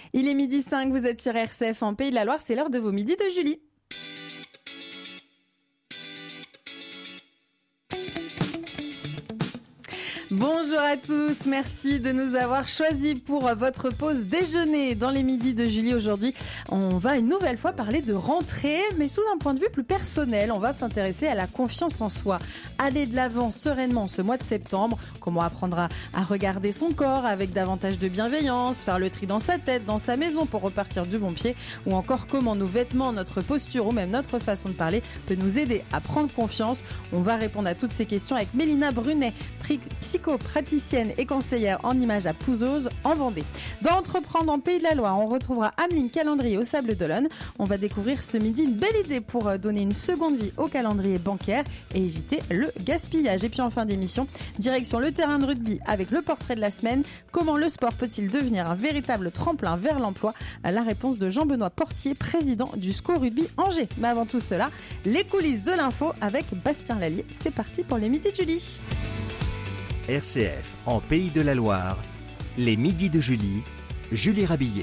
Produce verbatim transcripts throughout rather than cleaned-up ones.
Il est midi cinq, vous êtes sur R C F en Pays de la Loire, c'est l'heure de vos midis de Julie. Bonjour à tous, merci de nous avoir choisis pour votre pause déjeuner dans les midis de Julie. Aujourd'hui, on va une nouvelle fois parler de rentrée, mais sous un point de vue plus personnel. On va s'intéresser à la confiance en soi. Aller de l'avant sereinement ce mois de septembre, comment apprendre à, à regarder son corps avec davantage de bienveillance, faire le tri dans sa tête, dans sa maison pour repartir du bon pied, ou encore comment nos vêtements, notre posture ou même notre façon de parler peut nous aider à prendre confiance. On va répondre à toutes ces questions avec Mélina Brunet, psycho-praticienne et conseillère en images à Pouzauges en Vendée. Dans Entreprendre en Pays de la Loire, on retrouvera Ameline Calendrier au Sable d'Olonne. On va découvrir ce midi une belle idée pour donner une seconde vie au calendrier bancaire et éviter le gaspillage. Et puis en fin d'émission, direction le terrain de rugby avec le portrait de la semaine. Comment le sport peut-il devenir un véritable tremplin vers l'emploi? La réponse de Jean-Benoît Portier, président du S C O Rugby Angers. Mais avant tout cela, les coulisses de l'info avec Bastien Lallier. C'est parti pour les midis de Julie. R C F en Pays de la Loire, les midis de Julie, Julie Rabillet.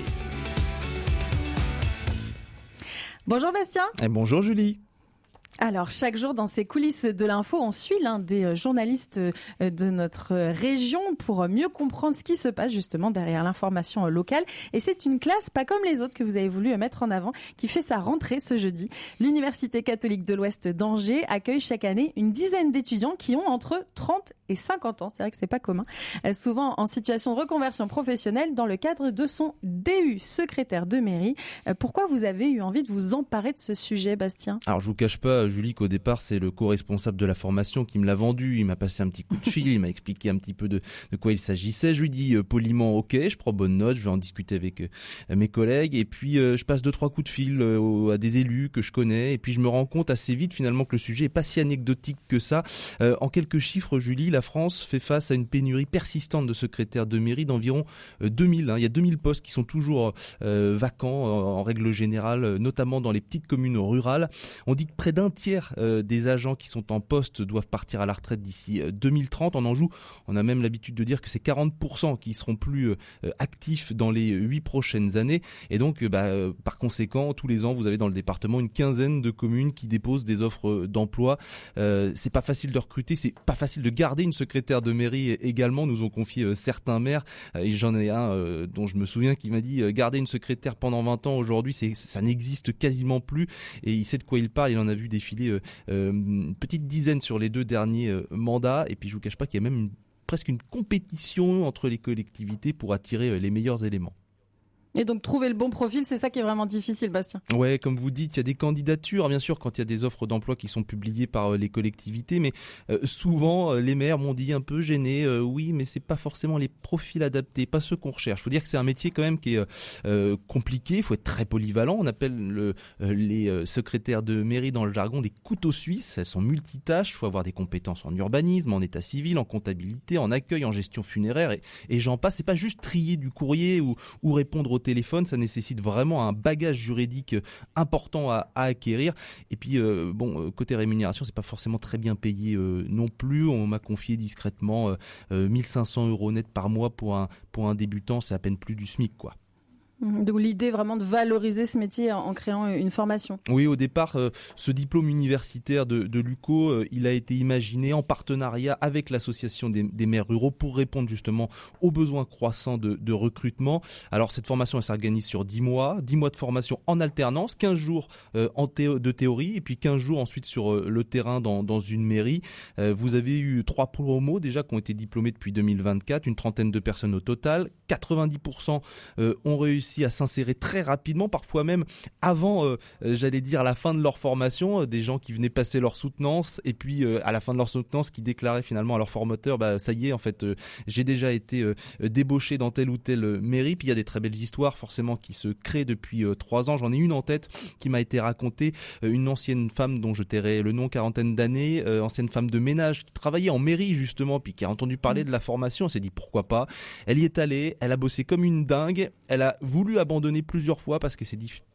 Bonjour Bastien. Et bonjour Julie. Alors, chaque jour, dans ces coulisses de l'info, on suit l'un des journalistes de notre région pour mieux comprendre ce qui se passe justement derrière l'information locale. Et c'est une classe pas comme les autres que vous avez voulu mettre en avant, qui fait sa rentrée ce jeudi. L'Université catholique de l'Ouest d'Angers accueille chaque année une dizaine d'étudiants qui ont entre trente et cinquante ans. C'est vrai que c'est pas commun. Souvent en situation de reconversion professionnelle dans le cadre de son D U, secrétaire de mairie. Pourquoi vous avez eu envie de vous emparer de ce sujet, Bastien? Alors, je vous cache pas, Julie, qu'au départ, c'est le co-responsable de la formation qui me l'a vendu. Il m'a passé un petit coup de fil, il m'a expliqué un petit peu de, de quoi il s'agissait. Je lui dis euh, poliment, ok, je prends bonne note, je vais en discuter avec euh, mes collègues. Et puis, euh, je passe deux, trois coups de fil euh, à des élus que je connais. Et puis, je me rends compte assez vite, finalement, que le sujet est pas si anecdotique que ça. Euh, en quelques chiffres, Julie, la France fait face à une pénurie persistante de secrétaires de mairie d'environ euh, deux mille. Hein. Il y a deux mille postes qui sont toujours euh, vacants, en, en règle générale, notamment dans les petites communes rurales. On dit que près d'un tiers euh, des agents qui sont en poste doivent partir à la retraite d'ici euh, deux mille trente. En Anjou, on a même l'habitude de dire que c'est quarante pour cent qui seront plus euh, actifs dans les huit prochaines années. Et donc, euh, bah, euh, par conséquent, tous les ans, vous avez dans le département une quinzaine de communes qui déposent des offres d'emploi. Euh, c'est pas facile de recruter, c'est pas facile de garder une secrétaire de mairie également. Nous ont confié euh, certains maires. Euh, et j'en ai un euh, dont je me souviens qui m'a dit euh, garder une secrétaire pendant vingt ans aujourd'hui, c'est ça n'existe quasiment plus. Et il sait de quoi il parle. Il en a vu défiler euh, euh, une petite dizaine sur les deux derniers euh, mandats. Et puis je vous cache pas qu'il y a même une, presque une compétition entre les collectivités pour attirer euh, les meilleurs éléments. Et donc trouver le bon profil, c'est ça qui est vraiment difficile, Bastien. Ouais, comme vous dites, il y a des candidatures, bien sûr, quand il y a des offres d'emploi qui sont publiées par euh, les collectivités, mais euh, souvent euh, les maires m'ont dit un peu gênés, euh, oui, mais c'est pas forcément les profils adaptés, pas ceux qu'on recherche. Faut dire que c'est un métier quand même qui est euh, compliqué, il faut être très polyvalent. On appelle le, euh, les euh, secrétaires de mairie dans le jargon des couteaux suisses. Elles sont multitâches, il faut avoir des compétences en urbanisme, en état civil, en comptabilité, en accueil, en gestion funéraire, et, et j'en passe. C'est pas juste trier du courrier ou, ou répondre au téléphone, ça nécessite vraiment un bagage juridique important à, à acquérir. Et puis euh, bon, côté rémunération, c'est pas forcément très bien payé euh, non plus. On m'a confié discrètement euh, euh, mille cinq cents euros net par mois pour un pour un débutant, c'est à peine plus du SMIC, quoi. Donc l'idée vraiment de valoriser ce métier en créant une formation. Oui, au départ, euh, ce diplôme universitaire de, de l'U Q O, euh, il a été imaginé en partenariat avec l'association des, des maires ruraux pour répondre justement aux besoins croissants de, de recrutement. Alors cette formation, elle s'organise sur dix mois, dix mois de formation en alternance, quinze jours euh, en théo- de théorie et puis quinze jours ensuite sur euh, le terrain dans, dans une mairie. Euh, vous avez eu trois promos déjà qui ont été diplômés depuis deux mille vingt-quatre, une trentaine de personnes au total. quatre-vingt-dix pour cent euh, ont réussi à s'insérer très rapidement, parfois même avant, euh, j'allais dire, la fin de leur formation, euh, des gens qui venaient passer leur soutenance et puis euh, à la fin de leur soutenance qui déclaraient finalement à leur formateur, bah ça y est, en fait, euh, j'ai déjà été euh, débauché dans telle ou telle euh, mairie. Puis il y a des très belles histoires forcément qui se créent depuis euh, trois ans. J'en ai une en tête qui m'a été racontée, euh, une ancienne femme dont je tairai le nom, quarantaine d'années, euh, ancienne femme de ménage qui travaillait en mairie justement, puis qui a entendu parler de la formation. Elle s'est dit pourquoi pas. Elle y est allée, elle a bossé comme une dingue, elle a voulu abandonner plusieurs fois parce que c'est dit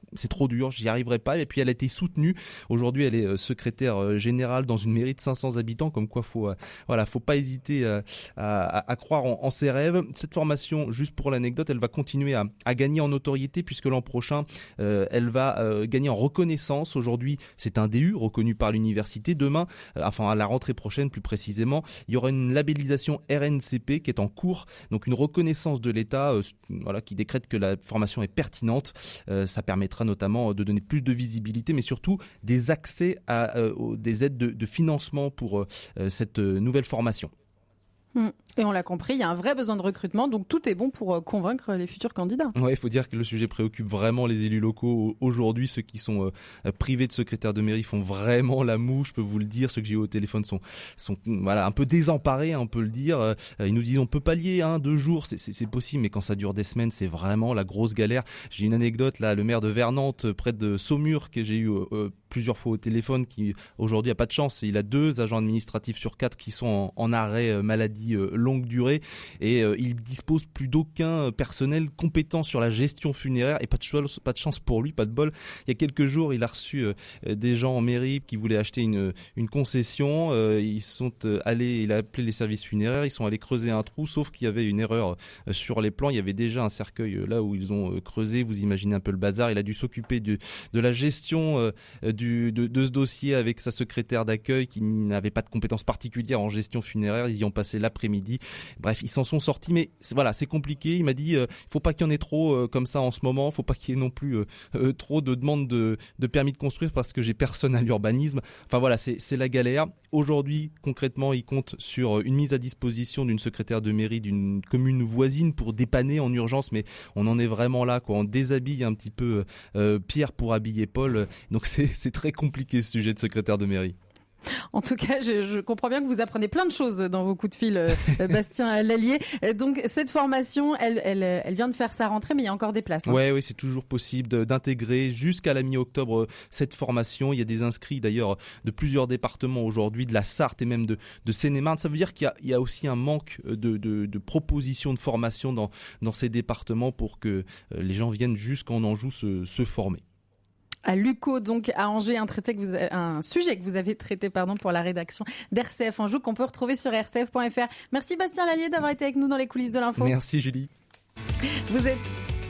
c'est trop dur, j'y arriverai pas. Et puis elle a été soutenue. Aujourd'hui, elle est euh, secrétaire euh, générale dans une mairie de cinq cents habitants, comme quoi faut, euh, voilà, faut pas hésiter euh, à, à croire en, en ses rêves. Cette formation, juste pour l'anecdote, elle va continuer à, à gagner en notoriété puisque l'an prochain, euh, elle va euh, gagner en reconnaissance. Aujourd'hui, c'est un D U reconnu par l'université. Demain, euh, enfin à la rentrée prochaine plus précisément, il y aura une labellisation R N C P qui est en cours, donc une reconnaissance de l'État, euh, voilà, qui décrète que la formation est pertinente. Euh, ça permettra notamment de donner plus de visibilité, mais surtout des accès à euh, des aides de, de financement pour euh, cette nouvelle formation. Et on l'a compris, il y a un vrai besoin de recrutement, donc tout est bon pour convaincre les futurs candidats. Ouais, il faut dire que le sujet préoccupe vraiment les élus locaux. Aujourd'hui, ceux qui sont euh, privés de secrétaire de mairie font vraiment la moue, je peux vous le dire. Ceux que j'ai eu au téléphone sont, sont voilà, un peu désemparés, on peut le dire. Euh, ils nous disent on peut pallier, hein, deux jours, c'est, c'est, c'est possible, mais quand ça dure des semaines, c'est vraiment la grosse galère. J'ai une anecdote là, le maire de Vernantes, près de Saumur, que j'ai eu euh, plusieurs fois au téléphone, qui aujourd'hui a pas de chance. Il a deux agents administratifs sur quatre qui sont en, en arrêt euh, maladie euh, longue durée et euh, il dispose plus d'aucun personnel compétent sur la gestion funéraire et pas de chance, pas de chance pour lui, pas de bol. Il y a quelques jours, il a reçu euh, des gens en mairie qui voulaient acheter une, une concession. Euh, ils sont allés, il a appelé les services funéraires, ils sont allés creuser un trou, sauf qu'il y avait une erreur euh, sur les plans. Il y avait déjà un cercueil euh, là où ils ont euh, creusé. Vous imaginez un peu le bazar. Il a dû s'occuper de, de la gestion euh, du, de, de ce dossier avec sa secrétaire d'accueil qui n'avait pas de compétences particulières en gestion funéraire. Ils y ont passé l'après-midi. Bref, ils s'en sont sortis, mais c'est, voilà, c'est compliqué. Il m'a dit, euh, il faut pas qu'il y en ait trop euh, comme ça en ce moment. Faut pas qu'il y ait non plus euh, euh, trop de demandes de, de permis de construire parce que j'ai personne à l'urbanisme. Enfin voilà, c'est, c'est la galère. Aujourd'hui, concrètement, il compte sur une mise à disposition d'une secrétaire de mairie d'une commune voisine pour dépanner en urgence, mais on en est vraiment là, quoi. On déshabille un petit peu euh, Pierre pour habiller Paul. Donc c'est, c'est très compliqué ce sujet de secrétaire de mairie. En tout cas, je, je comprends bien que vous apprenez plein de choses dans vos coups de fil, euh, Bastien Lallier. Donc, cette formation, elle, elle, elle vient de faire sa rentrée, mais il y a encore des places. Hein. Ouais, oui, c'est toujours possible de, d'intégrer jusqu'à la mi-octobre cette formation. Il y a des inscrits d'ailleurs de plusieurs départements aujourd'hui, de la Sarthe et même de, de Seine-et-Marne. Ça veut dire qu'il y a, il y a aussi un manque de, de, de propositions de formation dans, dans ces départements pour que les gens viennent jusqu'en Anjou se, se former. À l'U C O, donc à Angers, un, traité que vous avez, un sujet que vous avez traité pardon, pour la rédaction d'R C F Anjou qu'on peut retrouver sur r c f point f r. Merci Bastien Lallier d'avoir été avec nous dans les coulisses de l'info. Merci Julie. Vous êtes...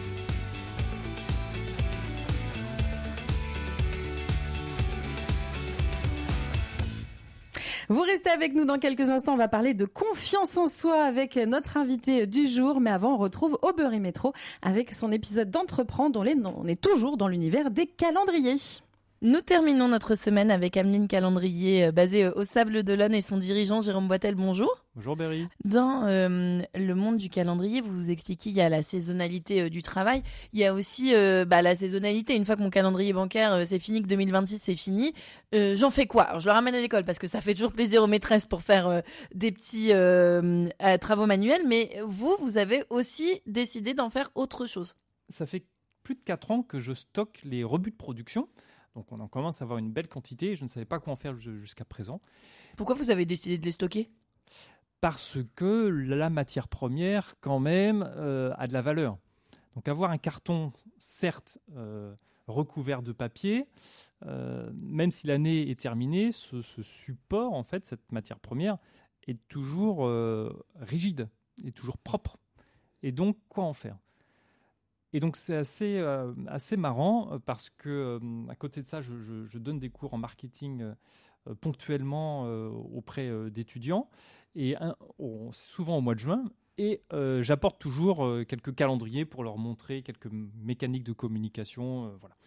Vous restez avec nous dans quelques instants, on va parler de confiance en soi avec notre invité du jour. Mais avant, on retrouve Aubery Métro avec son épisode d'Entreprendre dont on est toujours dans l'univers des calendriers. Nous terminons notre semaine avec Ameline Calendrier, basée au Sable d'Olonne et son dirigeant Jérôme Boitel. Bonjour. Bonjour Berry. Dans euh, le monde du calendrier, vous vous expliquez, il y a la saisonnalité euh, du travail. Il y a aussi euh, bah, la saisonnalité. Une fois que mon calendrier bancaire, euh, c'est fini, que deux mille vingt-six, c'est fini, euh, j'en fais quoi? Alors, je le ramène à l'école parce que ça fait toujours plaisir aux maîtresses pour faire euh, des petits euh, euh, travaux manuels. Mais vous, vous avez aussi décidé d'en faire autre chose. Ça fait plus de quatre ans que je stocke les rebuts de production. Donc on en commence à avoir une belle quantité. Je ne savais pas quoi en faire jusqu'à présent. Pourquoi vous avez décidé de les stocker ? Parce que la matière première, quand même, euh, a de la valeur. Donc avoir un carton, certes, euh, recouvert de papier, euh, même si l'année est terminée, ce, ce support, en fait, cette matière première, est toujours euh, rigide, est toujours propre. Et donc, quoi en faire ? Et donc c'est assez, euh, assez marrant parce que euh, à côté de ça, je, je, je donne des cours en marketing euh, ponctuellement euh, auprès euh, d'étudiants, et un, oh, souvent au mois de juin, et euh, j'apporte toujours euh, quelques calendriers pour leur montrer quelques mécaniques de communication. Euh, voilà.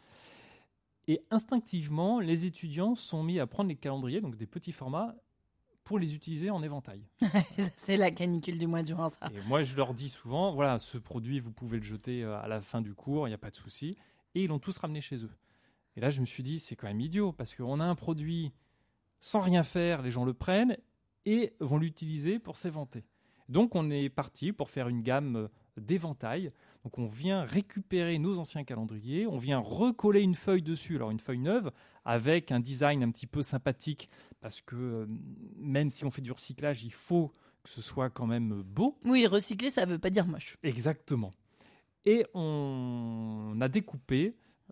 Et instinctivement, les étudiants sont mis à prendre les calendriers, donc des petits formats, pour les utiliser en éventail. C'est la canicule du mois de juin, ça. Et moi, je leur dis souvent, voilà, ce produit, vous pouvez le jeter à la fin du cours, il n'y a pas de souci. Et ils l'ont tous ramené chez eux. Et là, je me suis dit, c'est quand même idiot, parce qu'on a un produit sans rien faire, les gens le prennent et vont l'utiliser pour s'éventer. Donc, on est parti pour faire une gamme d'éventail. Donc, on vient récupérer nos anciens calendriers, on vient recoller une feuille dessus, alors une feuille neuve, avec un design un petit peu sympathique, parce que euh, même si on fait du recyclage, il faut que ce soit quand même beau. Oui, recycler, ça ne veut pas dire moche. Exactement. Et on a découpé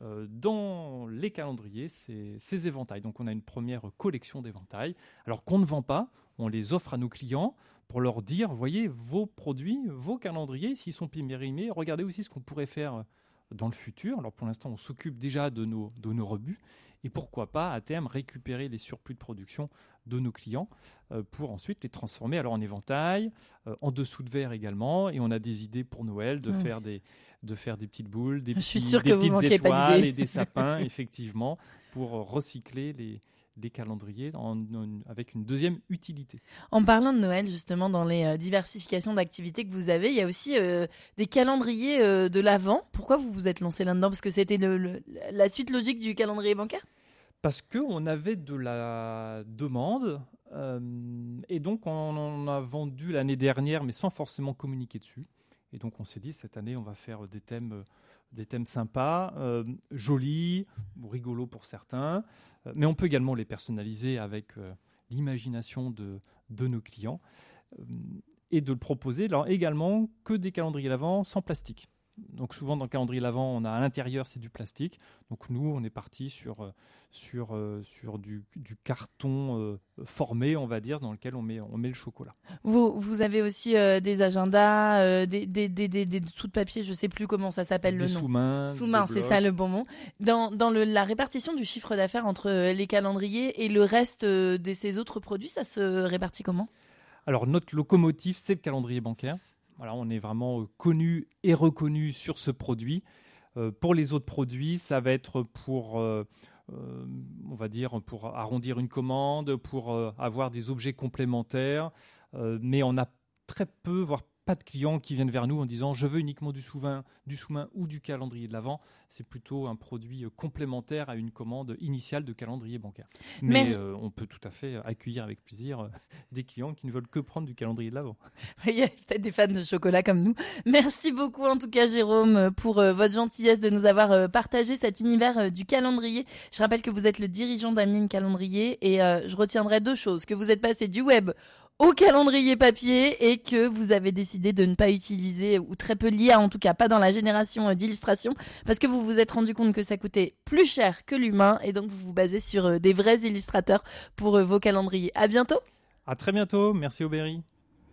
euh, dans les calendriers ces, ces éventails. Donc on a une première collection d'éventails, alors qu'on ne vend pas, on les offre à nos clients pour leur dire, voyez, vos produits, vos calendriers, s'ils sont périmés, regardez aussi ce qu'on pourrait faire dans le futur. Alors pour l'instant, on s'occupe déjà de nos, de nos rebuts, et pourquoi pas, à terme, récupérer les surplus de production de nos clients euh, pour ensuite les transformer alors en éventail, euh, en dessous de verre également. Et on a des idées pour Noël de, mmh. faire, des, de faire des petites boules, des, petits, des petites étoiles et des sapins, effectivement, pour recycler les, les calendriers en, en, avec une deuxième utilité. En parlant de Noël, justement, dans les euh, diversifications d'activités que vous avez, il y a aussi euh, des calendriers euh, de l'Avent. Pourquoi vous vous êtes lancé là-dedans ? Parce que c'était le, le, la suite logique du calendrier bancaire ? Parce qu'on avait de la demande euh, et donc on en a vendu l'année dernière, mais sans forcément communiquer dessus. Et donc on s'est dit, cette année, on va faire des thèmes, des thèmes sympas, euh, jolis, ou rigolos pour certains, euh, mais on peut également les personnaliser avec euh, l'imagination de, de nos clients euh, et de le proposer alors, également que des calendriers l'Avent sans plastique. Donc souvent dans le calendrier l'Avent, on a à l'intérieur c'est du plastique. Donc nous on est parti sur sur sur du, du carton euh, formé, on va dire, dans lequel on met on met le chocolat. Vous vous avez aussi euh, des agendas, euh, des des des des, des dessous de papier, je sais plus comment ça s'appelle des le nom. Sous-mains. Sous-mains, c'est ça le bon mot. Dans dans le, la répartition du chiffre d'affaires entre les calendriers et le reste de ces autres produits, ça se répartit comment ? Alors notre locomotive, c'est le calendrier bancaire. Voilà, on est vraiment connu et reconnu sur ce produit. Euh, pour les autres produits, ça va être pour, euh, euh, on va dire, pour arrondir une commande, pour euh, avoir des objets complémentaires. Euh, mais on a très peu, voire pas de clients qui viennent vers nous en disant « je veux uniquement du sous-main, du sous-main ou du calendrier de l'Avent ». C'est plutôt un produit complémentaire à une commande initiale de calendrier bancaire. Mais, Mais... Euh, on peut tout à fait accueillir avec plaisir euh, des clients qui ne veulent que prendre du calendrier de l'Avent. Il y a peut-être des fans de chocolat comme nous. Merci beaucoup en tout cas Jérôme pour euh, votre gentillesse de nous avoir euh, partagé cet univers euh, du calendrier. Je rappelle que vous êtes le dirigeant d'Ameline Calendrier et euh, je retiendrai deux choses. Que vous êtes passé du web au calendrier papier et que vous avez décidé de ne pas utiliser, ou très peu l'I A, en tout cas pas dans la génération d'illustration, parce que vous vous êtes rendu compte que ça coûtait plus cher que l'humain et donc vous vous basez sur des vrais illustrateurs pour vos calendriers. À bientôt. À très bientôt. Merci Aubéry.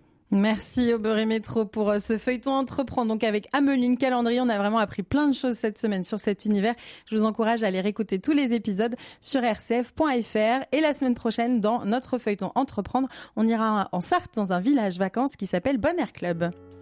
Merci Aubéry Métro pour ce feuilleton Entreprends. Donc avec Ameline Calendrier, on a vraiment appris plein de choses cette semaine sur cet univers. Je vous encourage à aller réécouter tous les épisodes sur r c f point f r. Et la semaine prochaine, dans notre feuilleton Entreprendre, on ira en Sarthe dans un village vacances qui s'appelle Bon Air Club.